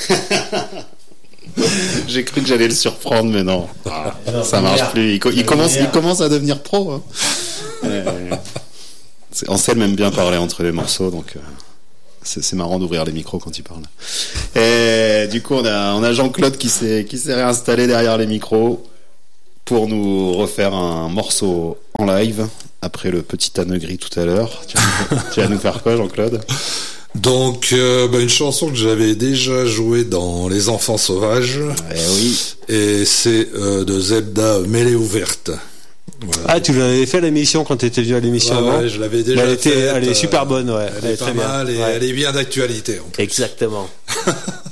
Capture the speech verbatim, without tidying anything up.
J'ai cru que j'allais le surprendre, mais non. Ah, non ça marche bien. Plus. Il, co- il, commence, il commence à devenir pro. Hein. euh, Anselme aime bien parler entre les morceaux, donc euh, c'est, c'est marrant d'ouvrir les micros quand il parle. Et du coup, on a, on a Jean-Claude qui s'est, qui s'est réinstallé derrière les micros pour nous refaire un morceau en live après le petit âne gris tout à l'heure. Tu vas, tu vas nous faire quoi, Jean-Claude ? Donc, euh, bah, une chanson que j'avais déjà jouée dans Les Enfants Sauvages. Eh oui. Et c'est euh, de Zelda Mêlée Ouverte. Voilà. Ah, tu l'avais fait à l'émission quand tu étais venu à l'émission ouais, avant. Ouais, je l'avais déjà elle était, faite. Elle est super bonne, ouais. Elle, elle est, est pas très mal bien. et ouais. elle est bien d'actualité en plus. Exactement.